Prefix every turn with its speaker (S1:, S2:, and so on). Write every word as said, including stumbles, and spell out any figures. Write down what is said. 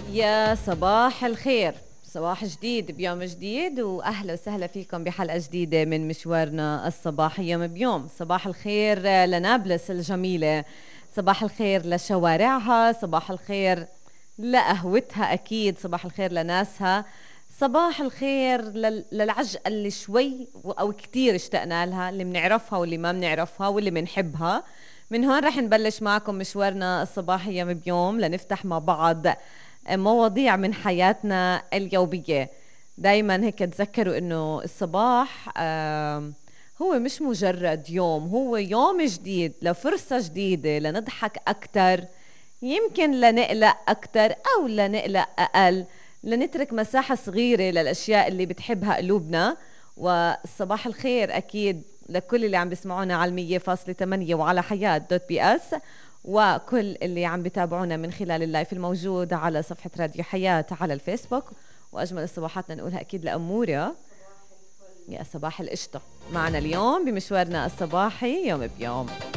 S1: يا صباح الخير، صباح جديد بيوم جديد، وأهلا وسهلا فيكم بحلقة جديدة من مشوارنا الصباحي يوم بيوم. صباح الخير لنابلس الجميلة، صباح الخير لشوارعها، صباح الخير لقهوتها، أكيد صباح الخير لناسها، صباح الخير لل- للعجقة اللي شوي و- أو كتير اشتقنا لها، اللي منعرفها واللي ما منعرفها واللي منحبها. من هون رح نبلش معكم مشوارنا الصباحي يوم بيوم لنفتح مع بعض مواضيع من حياتنا اليومية. دايما هيك تذكروا انه الصباح آم، هو مش مجرد يوم، هو يوم جديد لفرصة جديدة لنضحك أكتر، يمكن لنقلق أكتر أو لنقلق أقل، لنترك مساحة صغيرة للأشياء اللي بتحبها قلوبنا. والصباح الخير أكيد لكل اللي عم بيسمعونا على المية فاصلة ثمانية وعلى حياة دوت بي اس، وكل اللي عم بتابعونا من خلال اللايف الموجود على صفحة راديو حياة على الفيسبوك. وأجمل الصباحاتنا نقولها أكيد لأمورة. يا صباح القشطة معنا اليوم بمشوارنا الصباحي يوم بيوم.